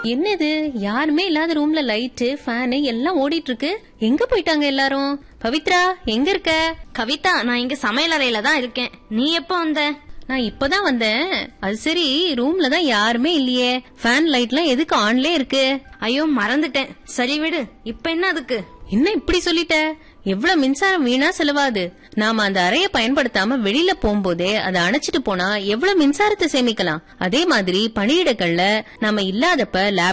என்னது யாருமே இல்லாத ரூம்ல லைட்டு ஃபேனு எல்லாம் ஓடிட்டு இருக்கு. எங்க போயிட்டாங்க எல்லாரும்? பவித்ரா எங்க இருக்க? கவிதா, நான் இங்க சமையல் அறையில தான் இருக்கேன். நீ எப்ப வந்த? நான் இப்பதான் வந்தேன். அது சரி, ரூம்ல தான் யாருமே இல்லையே. ஃபேன் லைட்லாம் எதுக்கு ஆன்லயே இருக்கு? ஐயோ மறந்துட்டேன். சரி விடு, இப்ப என்ன அதுக்கு? என்ன இப்படி சொல்லிட்ட? எவ்வளவு மின்சாரம் வீணா செலவாது. நாம அந்த அறைய பயன்படுத்தாம வெளியில போகும்போதே அதை அணைச்சிட்டு போனா எவ்வளவு மின்சாரத்தை சேமிக்கலாம். அதே மாதிரி பணியிடங்கள்ல நாம இல்லாதப்ப